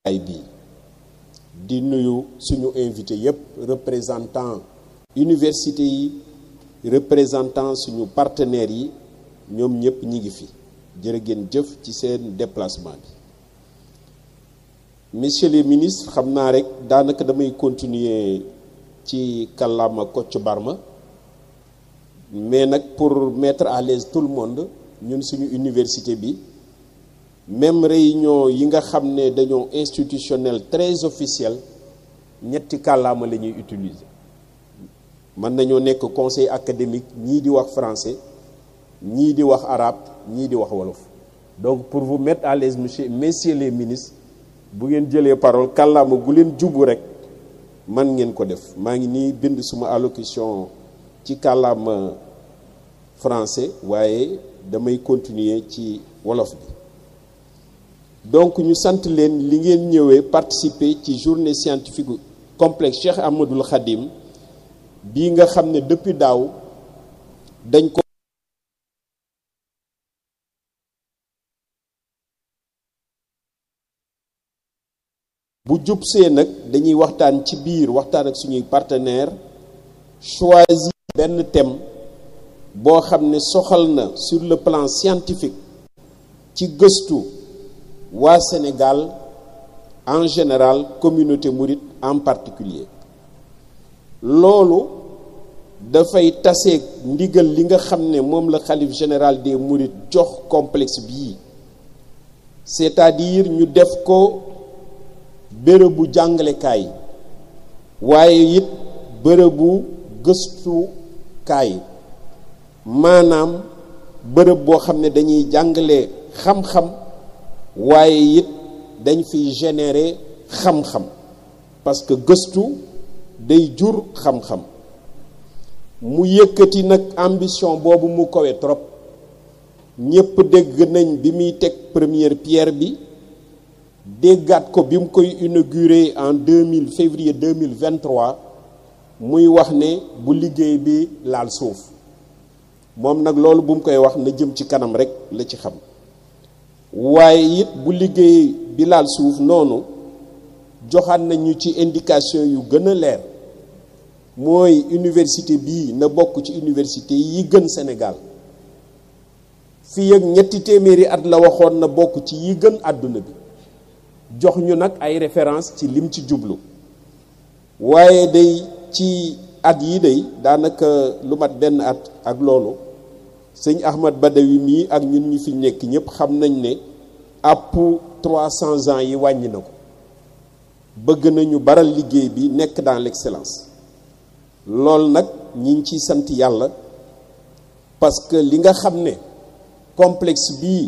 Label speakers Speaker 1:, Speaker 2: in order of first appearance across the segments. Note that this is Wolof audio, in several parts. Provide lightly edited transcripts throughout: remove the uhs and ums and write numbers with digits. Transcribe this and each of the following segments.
Speaker 1: ay bi di nuyu suñu invité yépp représentant université yi représentant suñu partenaires yi ñoom ñëpp ñi ngi fi jërë ngeen jëf ci seen déplacement bi. Messieurs les ministres, xam naa rek daanaka damay continuer ci kàllaama Kocc Barma mais nag pour mettre à l'aise tout le monde ñun suñu université bi même réunion yi nga xam ne dañoo institutionnel très officiel ñetti kàllaama la ñuy utiliser mën nañoo nekk conseil académique ñii di wax français ñii di wax arabe ñii di wax wolof. Donc pour vous mettre à l'aise messieurs les ministres, bu ngeen jëlee parole kàllaama gu leen jubu rek man ngeen ko def. maa ngi nii bind suma allocution ci kàllaama français waaye damay continuer ci wolof bi. Donc ñu sant leen li ngeen ñëwee participer ci journée scientifique complexe Cheikh Ahmadoul Khadim bii nga xam ne depuis daaw dañ ko bu jubsee nag dañuy waxtaan ci biir waxtaan ak suñuy partenaires choisir benn thème boo xam ne soxal na sur le plan scientifique ci gëstu waa Sénégal en général communauté mouride en particulier loolu dafay taseeg ndigal li nga xam ne moom la xalif général des mourides jox complexe bii c'est-à-dire ñu def ko bërëbu jàngalekaay waaye it bërëbu gëstukaay maanaam bërëb boo xam ne dañuy jàngale xam-xam waaye it dañ fiy générer xam-xam parce que gëstu day jur xam-xam mu yëkkati nag ambition boobu mu kawe trop ñépp dégg nañ bi muy teg première pierre bi déggaat ko bi mu koy inauguré en février 2023 muy wax ne bu liggéey bi laal suuf moom nag loolu bu mu koy wax na jëm ci kanam rek la ci xam waaye it bu liggéey bi laal suuf noonu joxaat nañu ci indication yu gën a leer mooy université bii na bokk ci université yi gën Sénégal fii ak ñetti téeméeri at la waxoon na bokk ci yi gën àdduna bi jox ñu nag ay référence ci lim ci jublu waaye day ci at yi day daanaka lu mat benn at ak loolu sëñ Ahmad Badawi mii ak ñun ñi fi nekk ñëpp xam nañ ne àpp 300 ans yi wàññi na ko bëgg nañu baral liggéey bi nekk dans l'excellence loolu nag ñi ngi ciy sant yàlla parce que li nga xam ne complexe bii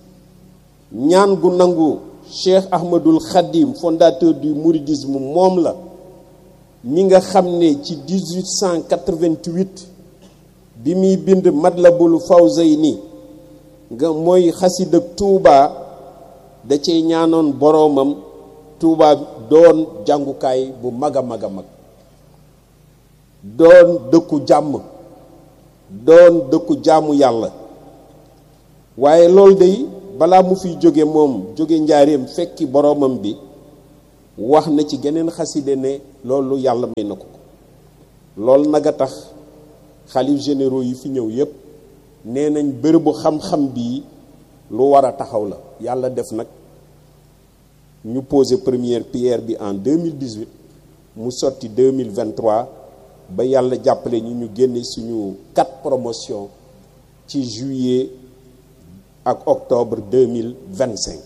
Speaker 1: ñaan gu nangu Cheikh Ahmadoul Khadim fondateur du mouridisme moom la mi nga xam ne ci 1888 bi muy bind Matlabul Fawzayni nga mooy xasida Touba da cay ñaanoon boroomam Touba doon jàngukaay bu mag a mag a mag doon dëkku jàmm doon dëkku jaamu yàlla waaye loolu day balaa mu fiy jóge moom jóge njaareem fekki boroomam bi wax na ci geneen xaside ne loolu yàlla may na ko loolu nag a tax xalif généraux yi fi ñëw yépp nee nañ bërëbu xam-xam bii lu war a taxaw la yàlla def nag ñu posé première pierre bi en 2018 mu sotti 2023 ba yàlla jàppale ñu génne suñu 4 promotions ci juillet ak octobre 2025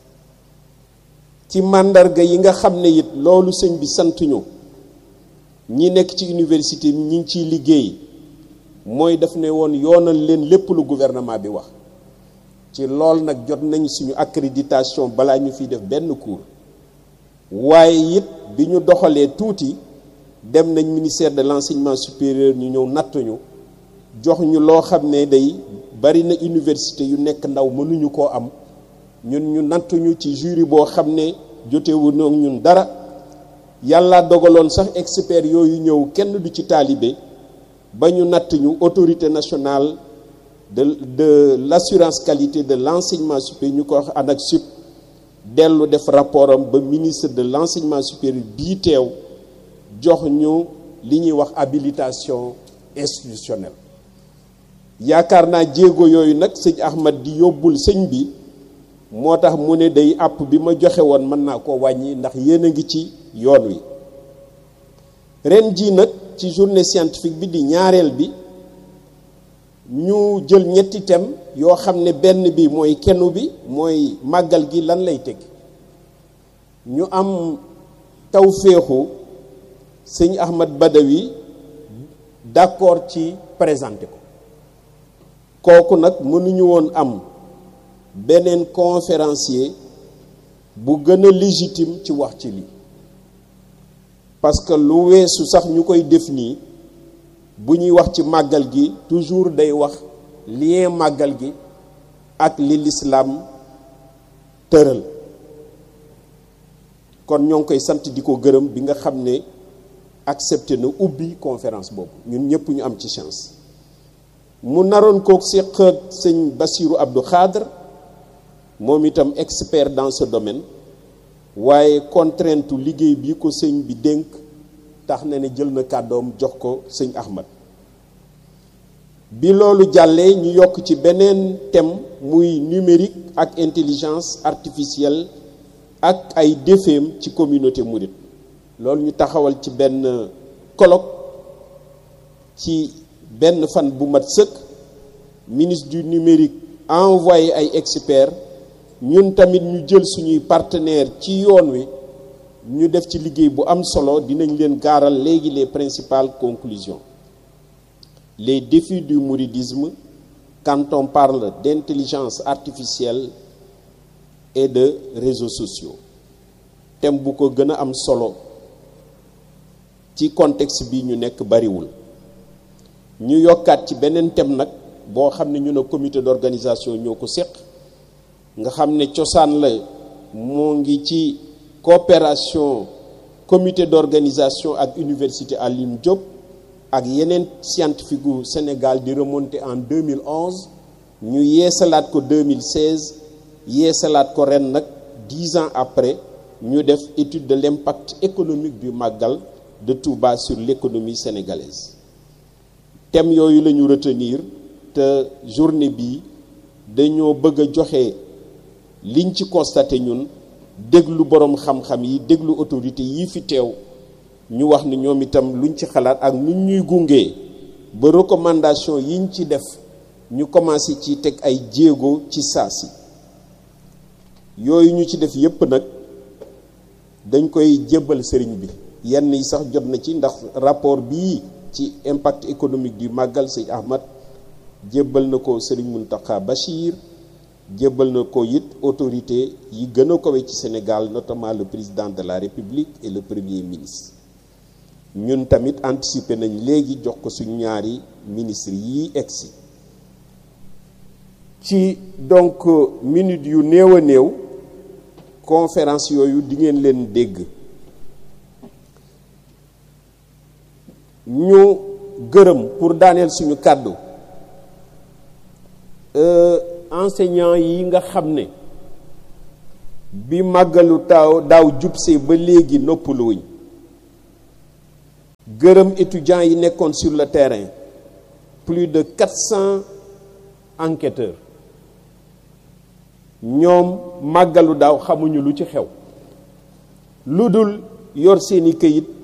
Speaker 1: ci màndarga yi nga xam ne it loolu sëñ bi sant ñu ñi nekk ci université bi ñi ngi ciy liggéey mooy daf ne woon yoonal leen lépp lu gouvernement bi wax ci lool nag jot nañ suñu accréditation balaa ñu fiy def benn cours waaye it bi ñu doxalee tuuti dem nañ ministère de l'enseignement supérieur ñu ñëw nattuñu jox ñu loo xam ne day bari na université yu nekk ndaw mënuñu koo am ñun ñu nattuñu ci jury boo xam ne jotewu noog ñun dara yàlla dogaloon sax expert yooyu ñëw kenn du ci taalibe ba ñu natt ñu autorité nationale de l'assurance qualité de l'enseignement supérieur ñu ko wax ANAQ-Sup dellu def rapport am ba ministre de l'enseignement supérieur bii teew jox ñu li ñuy wax habilitation institutionnelle. yaakaar naa jéego yooyu nag sëñ Ahmad di yóbbul sëñ bi moo tax mu ne day àpp bi ma joxe woon mën naa ko wàññi ndax yéen a ngi ci yoon wi. ren jii nag ci journée scientifique bi di ñaareel bi ñu jël ñetti thème yoo xam ne benn bi mooy kenu bi mooy màggal gi lan lay teg ñu am tawféexu sëñ Ahmad Badawi d'accord ci présenté ko kooku nag mënuñu woon am beneen conférencier bu gën a légitime ci wax ci lii parce que lu weesu sax ñu koy def nii bu ñuy wax ci màggal gi toujours day wax lien màggal gi ak li lislaam tëral kon ñoo ngi koy sant di ko gërëm bi nga xam ne accepté na ubbi conférence boobu ñun ñëpp ñu am ci chance mu naroon kook séq ak sëñ Bassirou Abdou Khadre moom itam expert dans ce domaine waaye contrainte liggéey bi ko sëñ bi dénk tax na ne jël na kàddoom jox ko sëñ Ahmad. bi loolu jàllee ñu yokk ci beneen thème muy numérique ak intelligence artificielle ak ay défeem ci communauté mouride loolu ñu taxawal ci benn colloque ci benn fan bu mat sëkk ministre du numérique envoyé ay experts ñun tamit ñu jël suñuy partenaires ci yoon wi ñu def ci liggéey bu am solo dinañ leen gaaral léegi les principales conclusions. Les défis du mouridisme quand on parle d'intelligence artificielle et de réseaux sociaux thème bu ko gën a am solo ci contexte bi ñu nekk bariwul ñu yokkaat ci beneen thème nag boo xam ne ñu ne comité d'organisation ñoo ko séq nga xam ne cosaan la moo ngi ci coopération comité d'organisation ak université Alioune Diop ak yeneen scientifique gu Sénégal di remonter en 2011 ñu yeesalaat ko 2016 yeesalaat ko ren nag 10 ans après ñu def étude de l'impact économique du Magal de Touba sur l'économie sénégalaise thème yooyu la ñu retenir te journée bi dañoo bëgg a joxe liñ ci constaté ñun déglu borom xam-xam yi déglu autorité yi fi teew ñu wax ni ñoom itam luñ ci xalaat ak nuñ ñuy gungee ba recommandation yiñ ci def ñu commencé ci teg ay jéego ci saasi yooyu ñu ci def yépp nag dañ koy jébbal sëriñ bi yenn yi sax jot na ci ndax rapport bii ci impact économique du Magal sëñ Ahmad jébbal na ko sëriñ Mountakha Bachir jébbal na ko it autorité yi gën a kawe ci Sénégal notamment le président de la République et le premier ministre ñun tamit anticiper nañ léegi jox ko suñu ñaari ministre yi egsi ci donc minute yu néew a néew conférence yooyu di ngeen leen dégg ñu gërëm pour daaneel suñu kàddu enseignants yi nga xam ne bi màggalu daaw jubsee ba léegi noppaluwuñ gërëm étudiants yi nekkoon sur le terrain plus de 400 enquêteurs ñoom màggalu daaw xamuñu lu ci xew lu dul yor seeni këyit